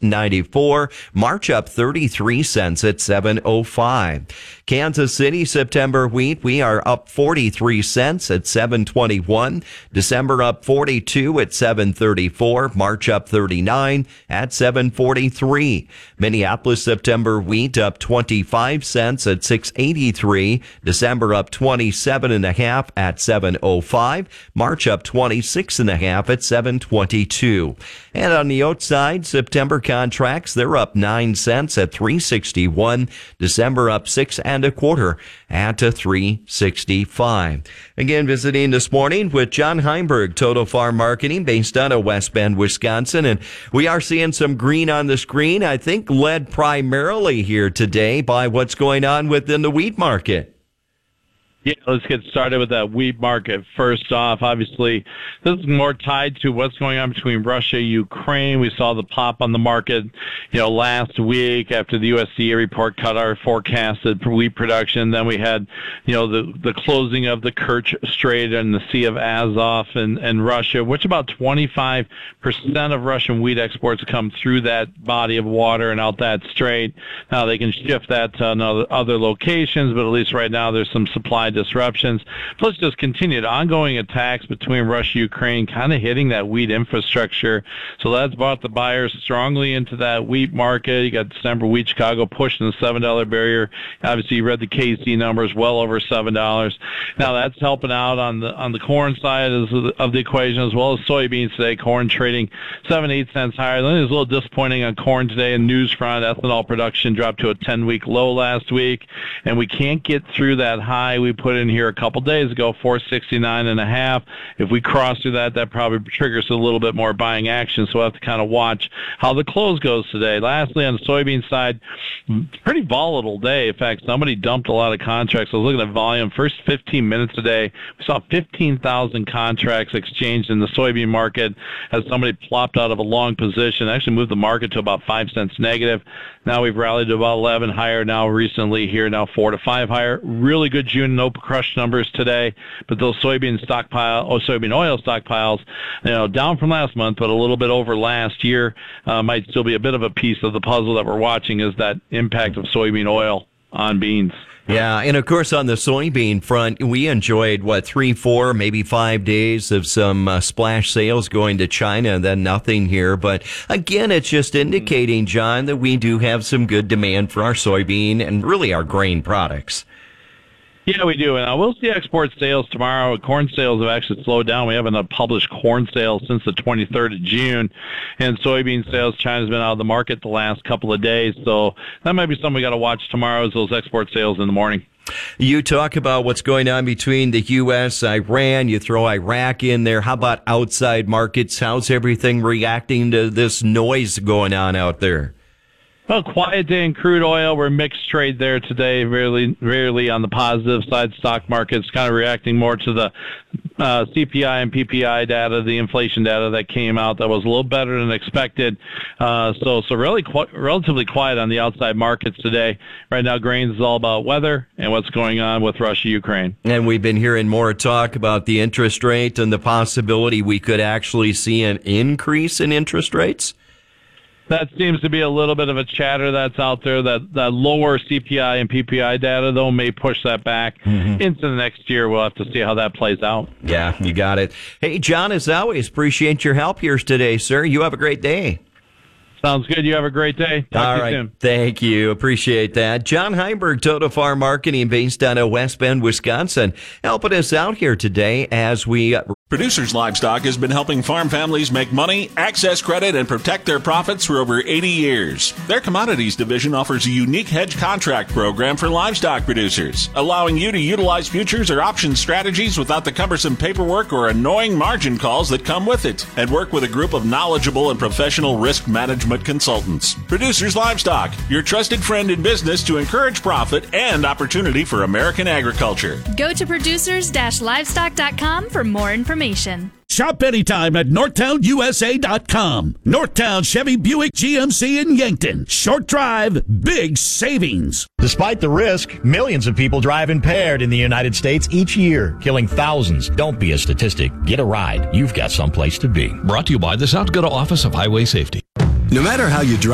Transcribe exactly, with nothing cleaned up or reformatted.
ninety-four. March up thirty-three cents at seven oh five. Kansas City September wheat, we are up forty-three cents at seven twenty-one. December up forty-two at seven thirty-four. March up thirty-nine at seven forty-three. Minneapolis September wheat up twenty-five cents at six eighty-three. December up twenty-seven and a half at seven oh five. March up twenty-six and a half at seven twenty-two. And on the outside, September contracts, they're up nine cents at three sixty-one. December up six and a quarter at a three sixty-five. Again, visiting this morning with John Heinberg, Total Farm Marketing, based out of West Bend, Wisconsin. And we are seeing some green on the screen, I think led primarily here today by what's going on within the wheat market. Yeah, let's get started with that wheat market. First off, obviously, this is more tied to what's going on between Russia and Ukraine. We saw the pop on the market, you know, last week after the U S D A report cut our forecasted wheat production. Then we had, you know, the, the closing of the Kerch Strait and the Sea of Azov and, and Russia, which about twenty-five percent of Russian wheat exports come through that body of water and out that strait. Now they can shift that to another, other locations, but at least right now there's some supply disruptions. Plus just continued ongoing attacks between Russia and Ukraine, kind of hitting that wheat infrastructure. So that's brought the buyers strongly into that wheat market. You got December wheat Chicago pushing the seven dollar barrier. Obviously, you read the K C numbers, well over seven dollars. Now that's helping out on the on the corn side of the, of the equation, as well as soybeans today. Corn trading seven, eight cents higher. Then it was a little disappointing on corn today. In news front, ethanol production dropped to a ten-week low last week, and we can't get through that high we put in here a couple days ago, four sixty-nine and a half. If we cross through that, that probably triggers a little bit more buying action. So we'll have to kind of watch how the close goes today. Lastly, on the soybean side, pretty volatile day. In fact, somebody dumped a lot of contracts. I was looking at volume. First fifteen minutes today, we saw fifteen thousand contracts exchanged in the soybean market as somebody plopped out of a long position. Actually moved the market to about five cents negative. Now we've rallied to about eleven higher now recently here, now four to five higher. Really good June no crush numbers today, but those soybean stockpile, oh, soybean oil stockpiles, you know, down from last month, but a little bit over last year, uh, might still be a bit of a piece of the puzzle that we're watching is that impact of soybean oil on beans. Yeah, and of course on the soybean front, we enjoyed, what, three, four, maybe five days of some uh, splash sales going to China and then nothing here. But again, it's just indicating, John, that we do have some good demand for our soybean and really our grain products. Yeah, we do. And we'll see export sales tomorrow. Corn sales have actually slowed down. We haven't published corn sales since the twenty-third of June. And soybean sales, China's been out of the market the last couple of days. So that might be something we got to watch tomorrow, is those export sales in the morning. You talk about what's going on between the U S, Iran, you throw Iraq in there. How about outside markets? How's everything reacting to this noise going on out there? Well, quiet day in crude oil. We're mixed trade there today, rarely, rarely on the positive side. Stock market's kind of reacting more to the uh, C P I and P P I data, the inflation data that came out that was a little better than expected. Uh, so, so really, qu- relatively quiet on the outside markets today. Right now, grains is all about weather and what's going on with Russia, Ukraine. And we've been hearing more talk about the interest rate and the possibility we could actually see an increase in interest rates. That seems to be a little bit of a chatter that's out there. That, that lower C P I and P P I data, though, may push that back mm-hmm. into the next year. We'll have to see how that plays out. Yeah, you got it. Hey, John, as always, appreciate your help here today, sir. You have a great day. Sounds good. You have a great day. Talk All to right. you soon. Thank you. Appreciate that. John Heinberg, Total Farm Marketing, based out of West Bend, Wisconsin, helping us out here today as we... Producers Livestock has been helping farm families make money, access credit, and protect their profits for over eighty years. Their commodities division offers a unique hedge contract program for livestock producers, allowing you to utilize futures or option strategies without the cumbersome paperwork or annoying margin calls that come with it, and work with a group of knowledgeable and professional risk management consultants. Producers Livestock, your trusted friend in business to encourage profit and opportunity for American agriculture. Go to producers livestock dot com for more information. Shop anytime at Northtown U S A dot com. Northtown Chevy Buick G M C in Yankton. Short drive, big savings. Despite the risk, millions of people drive impaired in the United States each year, killing thousands. Don't be a statistic. Get a ride. You've got someplace to be. Brought to you by the South Dakota Office of Highway Safety. No matter how you drive,